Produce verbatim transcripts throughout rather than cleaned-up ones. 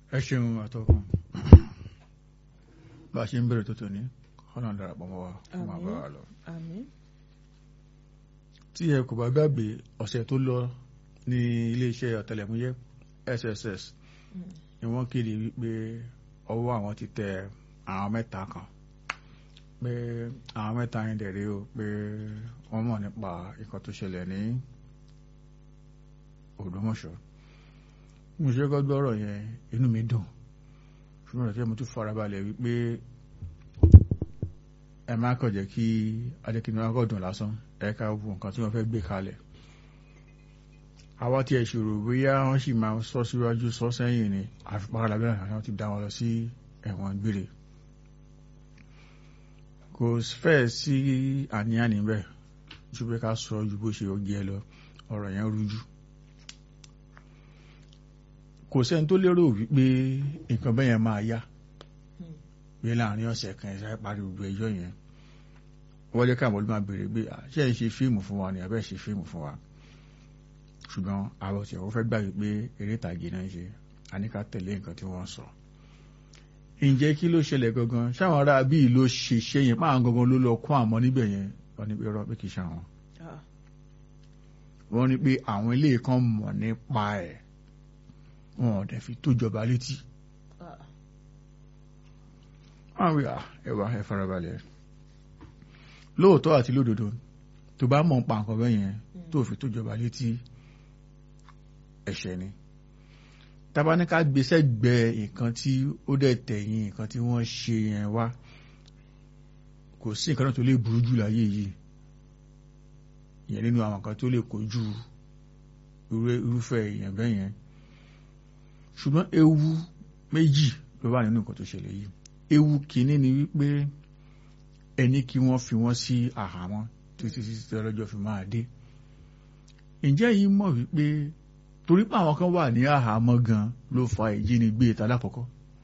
ẹ ṣeun àtọkùn bá a ṣe ń bẹ̀rẹ̀ tó tòní ọ̀nà darapọ̀ mọ́ wa kó máa bá wa lọ. tí ẹ kò bá gbàgbé ọ̀sẹ̀ tó lọ ní iléeṣẹ́ ọ̀tẹlẹ̀múyẹ́ S S S ni wọ́n kéde wípé ọwọ́ àwọn ti tẹ àwọn mẹ́ta kan pé àwọn mẹ́ta yẹn dẹ̀ rí o pé wọ́n mọ̀ nípa nǹkan tó ṣẹlẹ̀ ní Ògbómọ̀ṣọ́. mo ṣe kọ́ gbọ́rọ̀ yẹn inú mi dùn ṣùgbọ́n tí mo tún farabalẹ̀ wípé ẹ má kàn jẹ́ kí adékìní wọn kọ́ dùn lásán ẹ ká wo nǹkan tí wọ́n fẹ́ gbé kalẹ̀. àwa tí ẹ ṣòro bóyá wọ́n sì máa sọ síwájú sọ sẹ́yìn ni àfipára lábẹ́rẹ́ àwọn ti dá wọn lọ sí ẹ̀wọ̀n gbére. kò fẹ́ sí àníyàn níbẹ̀ ju pé ká sọ ju bó ṣe ogi ẹ lọ ọ̀rọ̀ yẹn rújú. kò sẹ́ni tó lérò wípé nǹkan bẹ́ẹ̀ yẹn máa yá pé láàrin ọ̀sẹ̀ kan ẹ̀ṣá parí gbogbo ẹjọ́ yẹn wọ́n jẹ́ káàmọ́ ló máa béèrè pé ṣé ẹ̀ ń ṣe fíìmù fún wa ni àbẹ́ ṣe fíìmù fún wa. ṣùgbọ́n àwọn ọ̀sẹ̀ wọ́n fẹ́ gbà wípé eré ìtàgé náà ṣe àníká tẹ̀lé nǹkan tí wọ́n sọ. ǹjẹ́ kí ló ṣẹlẹ̀ gangan ṣáwọn ará bíi ló ṣiṣẹ́ yẹn máa gangan ló lọ kó àmọ́ níbẹ̀ yẹn wọ́n ní pé rọ́ pé kì í ṣàwọn. wọ́n ní pé àwọn ilé kan mọ̀ nípa ẹ̀ wọn ò dẹ̀ fi tó jọba létí. àwọn ẹwà ẹ farabalẹ̀ lóòótọ́ àti lódodo tó bá mọ̀ ń pa nǹkan bẹ́ẹ̀ yẹn tó fi tó jọba létí ẹ̀ṣẹ̀ ni. tabaníká gbèsè gbẹ nǹkan tí ó dẹ̀ tẹ̀yìn nǹkan tí wọ́n ṣe yẹn wá kò sí nǹkan náà tó lè burú jù láyé yìí ìyẹn nínú àwọn nǹkan tó lè kojú irúfẹ́ èèyàn bẹ́ẹ̀ yẹn. ṣùgbọ́n ewu méjì ló wà nínú nǹkan tó ṣẹlẹ̀ yìí. ewu kìíní ni wípé ẹni kí wọ́n fi wọ́n sí àhámọ́ títí títí ọlọ́jọ́ fi máa dé. ǹjẹ́ yìí mọ̀ wípé torí pé àwọn kan wà ní àhámọ́ gan ló fa ìjínigbé ìta lákọ̀ọ́kọ́.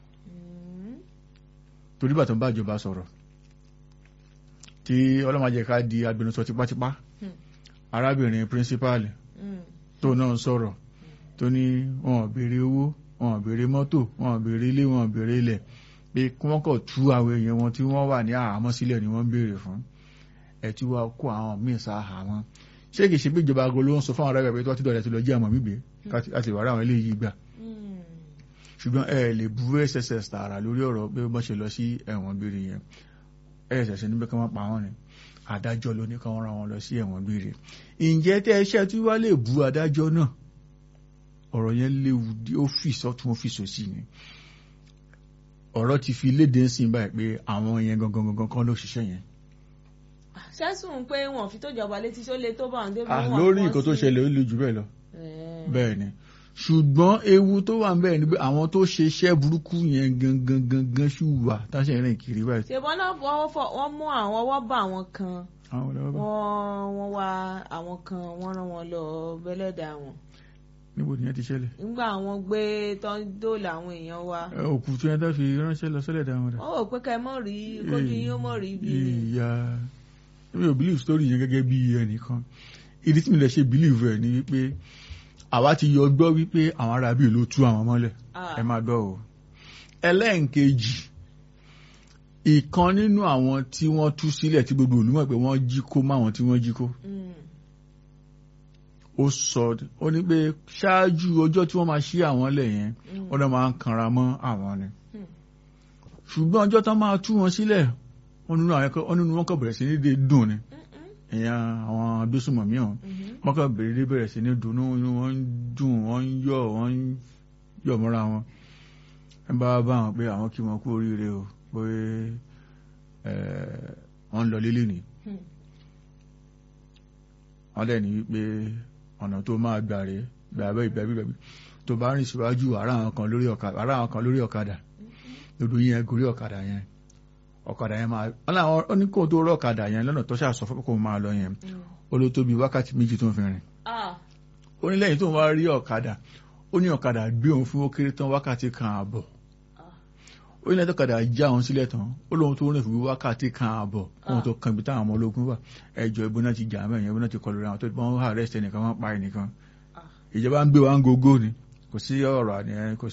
torí bàtàn bá ìjọba sọ̀rọ̀ tí ọlọ́màjẹ ká di agbẹnusọ tipátipá arábìnrin principal tó náà sọ̀rọ̀ tó ní wọn ò béèrè owó wọn ò béèrè mọ́tò wọn ò béèrè ilé wọn ò béèrè ilẹ̀ pé kí wọ́n kọ̀ tú àwọn èèyàn wọn tí wọ́n wà ní àhámọ́ sílẹ̀ ni wọ́n ń béèrè fún ẹ̀ tí wọ́n kó àwọn míì sá àhámọ́. ṣé kìí ṣe pé ìjọba aago ló ń sọ fún àwọn arábìnrin pé tí wọ́n ti dọ̀rẹ́ ti lọ jí àmọ́ gbígbé láti wàrà àwọn eléyìí gbà. ṣùgbọ́n ẹ lè bu S S S tààrà lórí ọ̀rọ̀ pé wọ́n ṣe lọ sí ẹ̀wọ̀n gbére yẹn S S S níbẹ̀ kí wọ́n pa wọ́n ni adájọ́ ló ní kí wọ́n rán wọn lọ sí ẹ̀wọ̀n gbére. ǹjẹ́ tẹ́ iṣẹ́ tí wọ́n lè bu adájọ́ náà ọ̀rọ̀ yẹn léwu ó fi sọ́tún ó fi sòsì ni. ọ̀rọ̀ ti fi léde ń sìn báyìí pé àwọn yẹn gangan gangan kan ló ṣiṣẹ́ yẹn. sẹ́sùn pé wọ́n fi tó jọba létí ṣó lè tó bá wọn débi wọn. lórí nǹkan tó ṣẹlẹ̀ ó le jù bẹ́ẹ̀ lọ. bẹ́ẹ̀ ni ṣùgbọ́n ewu tó wà ń bẹ́ẹ̀ ni pé àwọn tó ṣe iṣẹ́ burúkú yẹn gangan gangan ṣì wà táṣẹ̀ rìn kiri báyìí. ṣèbọn náà wọ́n mú àwọn ọwọ́ bá àwọn kan wọ́n wá àwọn kan wọ́n rán wọn lọ bẹ́lẹ́dà wọn. níbo nìyẹn ti ṣẹlẹ̀. nígbà àwọn gbé tán dóòlà àwọn èèyàn wa. òkú tí wọn tó fi ránṣẹ́ lọ sọ́lẹ̀ dá wọn dà. ó rò pé ká ẹ mọ̀ rí kójú yín ó mọ̀ rí bí. ìyá mi ò believe story yẹn gẹ́gẹ́ bí ẹnìkan ìdí tí mi lè ṣe believe ẹ̀ ni wípé àwa ti yọ gbọ́ wípé àwọn arábí ló tú àwọn mọ́lẹ̀ ẹ máa gbọ́ o. ẹlẹ́ǹkejì ìkan nínú àwọn tí wọ́n tú sílẹ̀ tí gbogbo olùmọ̀ pé wọ́n jí kó máwọn tí wọ́n jí kó ó sọ ó ní pé ṣáájú ọjọ́ tí wọ́n máa ṣí àwọn lẹ̀ yẹn wọ́n náà máa ń kanra mọ́ àwọn ni ṣùgbọ́n ọjọ́ tán máa tú wọn sílẹ̀ wọ́n nínú wọn kàn bẹ̀rẹ̀ sí ní dé dùn ni èèyàn àwọn agbésùnmọ̀mí ọ̀hún wọ́n kàn bẹ̀rẹ̀ dé bẹ̀rẹ̀ sí ní dùn ní wọ́n ń dùn wọ́n ń yọ̀ wọ́n ń yọ̀ mọ́ra wọn ẹ bá bá wọn pé àwọn kí wọn kú oríire o pé wọ́n ń lọ lélẹ̀ ni wọ́n dẹ̀ ní wípé ọ̀nà tó máa gbà rè gbàgbé ìgbàgbé gbàgbé tó bá rìn síwájú ara àwọn kan lórí ọ̀kadà ara àwọn kan lórí ọ̀kadà lódò yẹn gorí ọ̀kadà yẹn ọ̀kadà yẹn máa ó ní kó tó rọ ọ̀kadà yẹn lọ́nà tó ṣàṣọ fún kó máa lọ yẹn ó ló tóbi wákàtí méjì tó ń fi rìn ó ní lẹ́yìn tó ń wá rí ọ̀kadà ó ní ọ̀kadà gbé òun fún ó kéré tán wákàtí kan ààbọ̀ ó ní lẹ́yìn tó ọ̀kadà já òun sílẹ̀ tán ó lóun tó rìn fún wákàtí kan ààbọ̀ kóun tó kan ibi táwọn ọmọ ológun wà ẹjọ́ ìbọn náà ti jà mẹ́rin ìbọn náà ti kọlu àwọn tó ti wọ́n arrest ẹnìkan wọ́n pa ẹnìkan ìjọba ń gbé wa ń gogo ni kò sí ọ̀rọ̀ àníyàn kò